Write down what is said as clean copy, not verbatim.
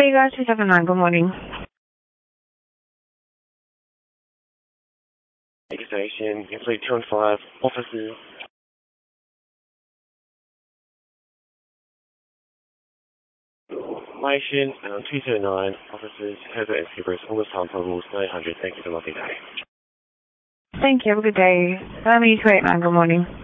Vega 279, good morning. Station, Fleet 215, officers. Station 209, officers, Heather and Skippers, all time totals 900. Thank you for lovely day. Thank you, have a good day. 289, good morning.